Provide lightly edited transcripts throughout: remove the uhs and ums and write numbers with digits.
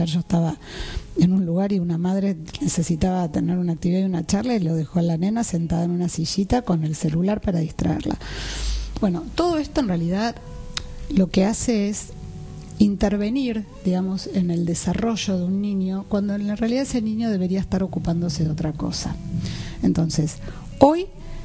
Yo estaba en un lugar y una madre necesitaba tener una actividad y una charla y lo dejó a la nena sentada en una sillita con el celular para distraerla. Bueno, todo esto en realidad lo que hace es intervenir, digamos, en el desarrollo de un niño, cuando en realidad ese niño debería estar ocupándose de otra cosa. Entonces, hoy,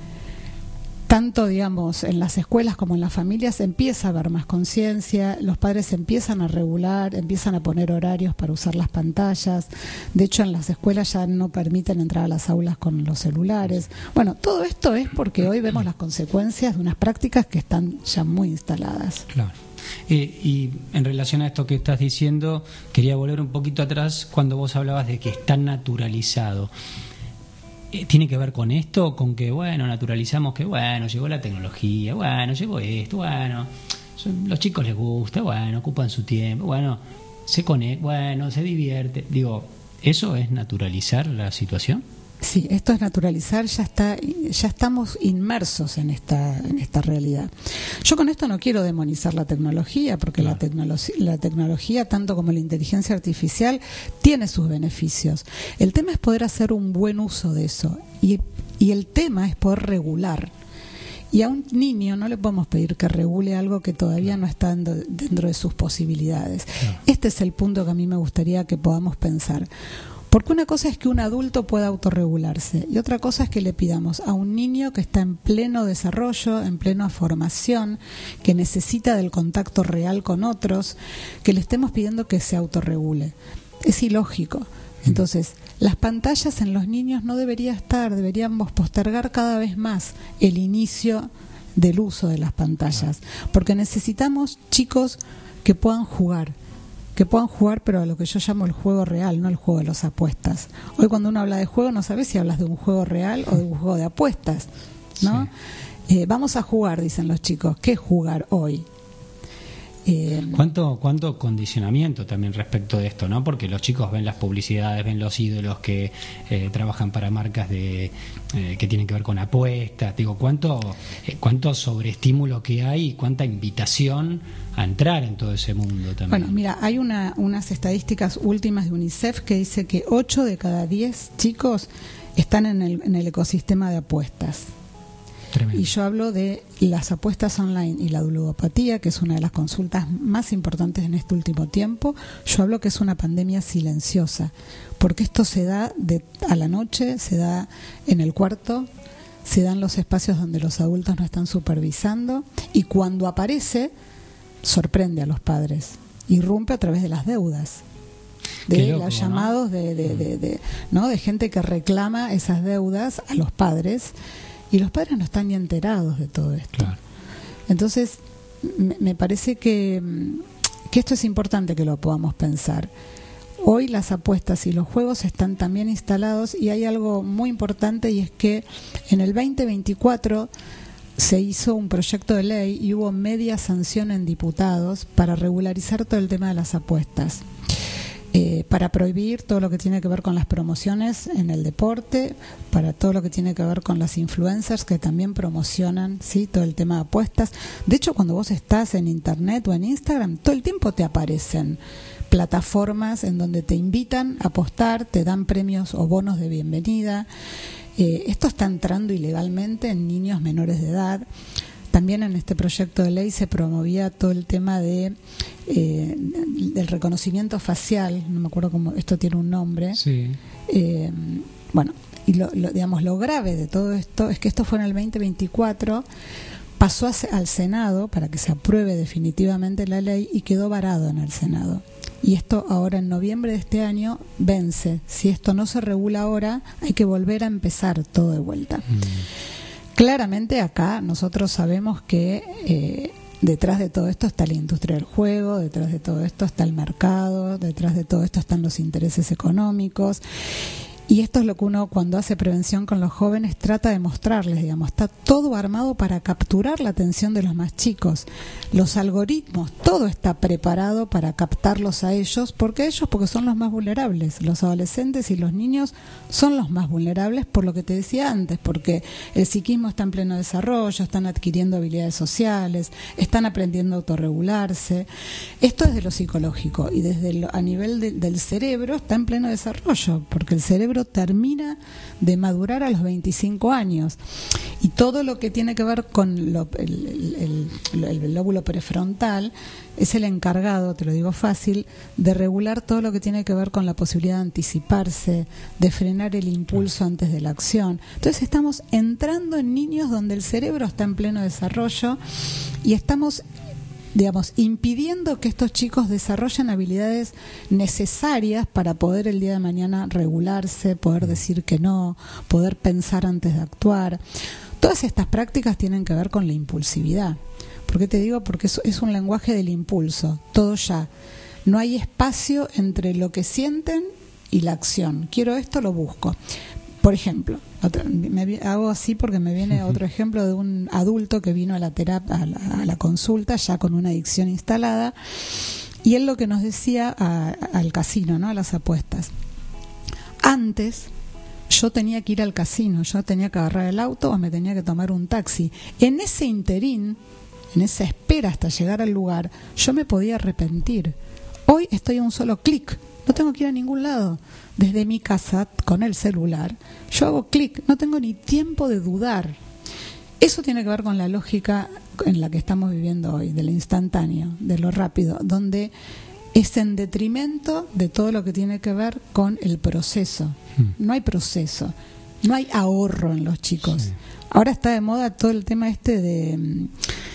tanto, digamos, en las escuelas como en las familias empieza a haber más conciencia, los padres empiezan a regular, empiezan a poner horarios para usar las pantallas. De hecho, en las escuelas ya no permiten entrar a las aulas con los celulares. Bueno, todo esto es porque hoy vemos las consecuencias de unas prácticas que están ya muy instaladas. Claro. Y en relación a esto que estás diciendo, quería volver un poquito atrás cuando vos hablabas de que está naturalizado. ¿Tiene que ver con esto? Con que, bueno, naturalizamos que, bueno, llegó la tecnología, bueno, llegó esto, bueno, los chicos les gusta, bueno, ocupan su tiempo, bueno, se conecta, bueno, se divierte. Digo, ¿eso es naturalizar la situación? Sí, esto es naturalizar, ya estamos inmersos en esta realidad. Yo con esto no quiero demonizar la tecnología, porque claro, la tecnología, tanto como la inteligencia artificial, tiene sus beneficios. El tema es poder hacer un buen uso de eso, y el tema es poder regular. Y a un niño no le podemos pedir que regule algo que todavía no está dentro de sus posibilidades. Este es el punto que a mí me gustaría que podamos pensar. Porque una cosa es que un adulto pueda autorregularse y otra cosa es que le pidamos a un niño que está en pleno desarrollo, en plena formación, que necesita del contacto real con otros, que le estemos pidiendo que se autorregule. Es ilógico. Entonces, las pantallas en los niños no debería estar, deberíamos postergar cada vez más el inicio del uso de las pantallas, porque necesitamos chicos que puedan jugar, pero a lo que yo llamo el juego real, no el juego de las apuestas. Hoy cuando uno habla de juego no sabes si hablas de un juego real o de un juego de apuestas, ¿no? Sí. Vamos a jugar, dicen los chicos. ¿Qué jugar hoy? ¿Cuánto condicionamiento también respecto de esto, ¿no? Porque los chicos ven las publicidades, ven los ídolos que trabajan para marcas que tienen que ver con apuestas. Digo, cuánto sobreestímulo que hay y cuánta invitación a entrar en todo ese mundo también. Bueno, mira, hay unas estadísticas últimas de UNICEF que dice que 8 de cada 10 chicos están en el ecosistema de apuestas. Tremendo. Y yo hablo de las apuestas online y la ludopatía, que es una de las consultas más importantes en este último tiempo. Yo hablo que es una pandemia silenciosa, porque esto se da a la noche, se da en el cuarto, se da en los espacios donde los adultos no están supervisando, y cuando aparece, sorprende a los padres, irrumpe a través de las deudas, de loco, los llamados, ¿no? de gente que reclama esas deudas a los padres. Y los padres no están ni enterados de todo esto. Claro. Entonces, me parece que esto es importante que lo podamos pensar. Hoy las apuestas y los juegos están también instalados y hay algo muy importante, y es que en el 2024 se hizo un proyecto de ley y hubo media sanción en diputados para regularizar todo el tema de las apuestas. Para prohibir todo lo que tiene que ver con las promociones en el deporte, para todo lo que tiene que ver con las influencers que también promocionan, ¿sí?, todo el tema de apuestas. De hecho, cuando vos estás en internet o en Instagram, todo el tiempo te aparecen plataformas en donde te invitan a apostar, te dan premios o bonos de bienvenida. Esto está entrando ilegalmente en niños menores de edad. También en este proyecto de ley se promovía todo el tema del reconocimiento facial, no me acuerdo cómo, esto tiene un nombre. Sí. Bueno, y lo grave de todo esto es que esto fue en el 2024, pasó al Senado para que se apruebe definitivamente la ley y quedó varado en el Senado. Y esto ahora en noviembre de este año vence. Si esto no se regula ahora, hay que volver a empezar todo de vuelta. Claramente acá nosotros sabemos que detrás de todo esto está la industria del juego, detrás de todo esto está el mercado, detrás de todo esto están los intereses económicos. Y esto es lo que uno cuando hace prevención con los jóvenes trata de mostrarles, digamos, está todo armado para capturar la atención de los más chicos. Los algoritmos, todo está preparado para captarlos a ellos, porque son los más vulnerables. Los adolescentes y los niños son los más vulnerables por lo que te decía antes, porque el psiquismo está en pleno desarrollo, están adquiriendo habilidades sociales, están aprendiendo a autorregularse. Esto es de lo psicológico y a nivel del cerebro está en pleno desarrollo, porque el cerebro termina de madurar a los 25 años y todo lo que tiene que ver con el lóbulo prefrontal es el encargado, te lo digo fácil, de regular todo lo que tiene que ver con la posibilidad de anticiparse, de frenar el impulso antes de la acción. Entonces estamos entrando en niños donde el cerebro está en pleno desarrollo y estamos, digamos, impidiendo que estos chicos desarrollen habilidades necesarias para poder el día de mañana regularse, poder decir que no, poder pensar antes de actuar. Todas estas prácticas tienen que ver con la impulsividad. ¿Por qué te digo? Porque es un lenguaje del impulso, todo ya. No hay espacio entre lo que sienten y la acción. Quiero esto, lo busco. Por ejemplo, hago así porque me viene otro ejemplo de un adulto que vino a la terapia, a la consulta ya con una adicción instalada, y él lo que nos decía al casino, ¿no? A las apuestas. Antes yo tenía que ir al casino, yo tenía que agarrar el auto o me tenía que tomar un taxi. En ese interín, en esa espera hasta llegar al lugar, yo me podía arrepentir. Hoy estoy a un solo clic, no tengo que ir a ningún lado. Desde mi casa, con el celular, yo hago clic, no tengo ni tiempo de dudar. Eso tiene que ver con la lógica en la que estamos viviendo hoy, de lo instantáneo, de lo rápido, donde es en detrimento de todo lo que tiene que ver con el proceso. No hay proceso, no hay ahorro en los chicos. Sí. Ahora está de moda todo el tema de...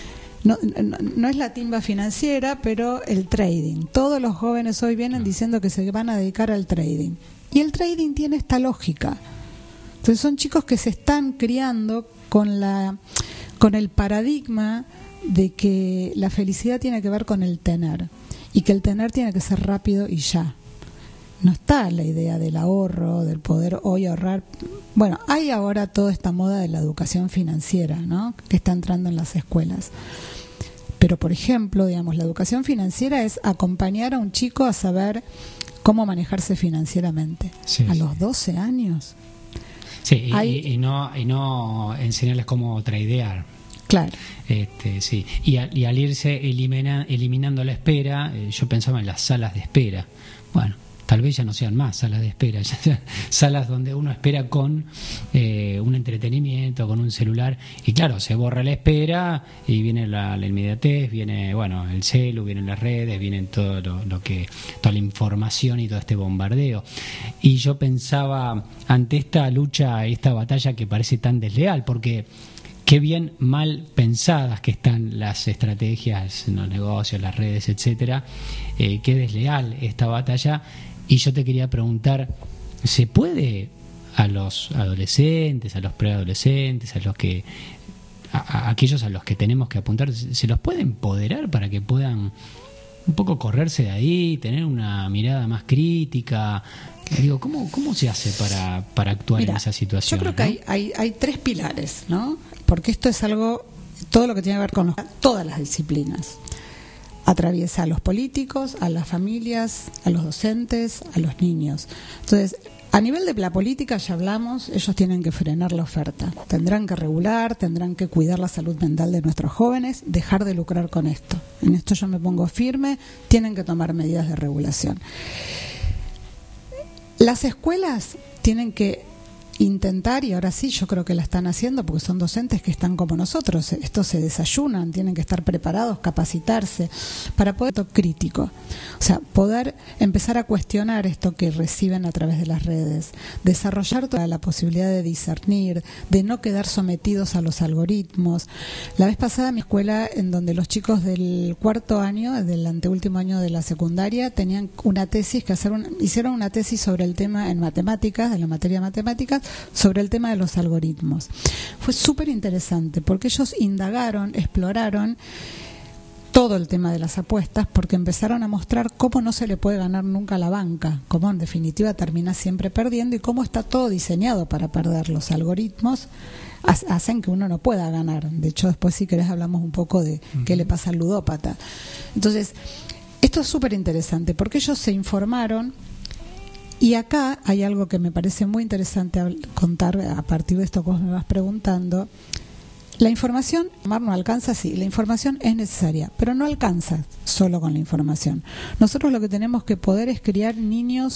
No es la timba financiera, pero el trading. Todos los jóvenes hoy vienen diciendo que se van a dedicar al trading. Y el trading tiene esta lógica. Entonces son chicos que se están criando con el paradigma de que la felicidad tiene que ver con el tener. Y que el tener tiene que ser rápido y ya. No está la idea del ahorro, del poder hoy ahorrar. Bueno, hay ahora toda esta moda de la educación financiera, ¿no? Que está entrando en las escuelas. Pero, por ejemplo, digamos, la educación financiera es acompañar a un chico a saber cómo manejarse financieramente. Sí, a los 12 años. Sí, y no enseñarles cómo tradear. Claro. Sí. Y al irse eliminando la espera, yo pensaba en las salas de espera. Bueno, tal vez ya no sean más salas de espera, ya sean salas donde uno espera con un entretenimiento, con un celular, y claro, se borra la espera y viene la inmediatez, viene el celu, vienen las redes, vienen todo toda la información y todo este bombardeo. Y yo pensaba ante esta lucha, esta batalla que parece tan desleal, porque qué bien mal pensadas que están las estrategias en los negocios, las redes, etcétera, qué desleal esta batalla. Y yo te quería preguntar, ¿se puede a los adolescentes, a los preadolescentes, a aquellos a los que tenemos que apuntar, se los puede empoderar para que puedan un poco correrse de ahí, tener una mirada más crítica? Digo, ¿cómo se hace para actuar en esa situación? Yo creo que hay tres pilares, ¿no? Porque esto es algo, todo lo que tiene que ver con todas las disciplinas. Atraviesa a los políticos, a las familias, a los docentes, a los niños. Entonces, a nivel de la política ya hablamos, ellos tienen que frenar la oferta. Tendrán que regular, tendrán que cuidar la salud mental de nuestros jóvenes, dejar de lucrar con esto. En esto yo me pongo firme, tienen que tomar medidas de regulación. Las escuelas tienen que intentar, y ahora sí yo creo que la están haciendo porque son docentes que están como nosotros, estos se desayunan, tienen que estar preparados, capacitarse para poder ser crítico, o sea, poder empezar a cuestionar esto que reciben a través de las redes, desarrollar toda la posibilidad de discernir, de no quedar sometidos a los algoritmos. La vez pasada en mi escuela, en donde los chicos del cuarto año, del anteúltimo año de la secundaria, tenían una tesis que hicieron una tesis sobre el tema en matemáticas, de la materia de matemáticas, sobre el tema de los algoritmos. Fue súper interesante porque ellos indagaron, exploraron todo el tema de las apuestas, porque empezaron a mostrar cómo no se le puede ganar nunca a la banca, cómo en definitiva termina siempre perdiendo y cómo está todo diseñado para perder. Los algoritmos hacen que uno no pueda ganar. De hecho, después si querés hablamos un poco de qué le pasa al ludópata. Entonces, esto es súper interesante porque ellos se informaron. Y acá hay algo que me parece muy interesante contar a partir de esto que vos me vas preguntando. La información, no alcanza, sí, la información es necesaria, pero no alcanza solo con la información. Nosotros lo que tenemos que poder es criar niños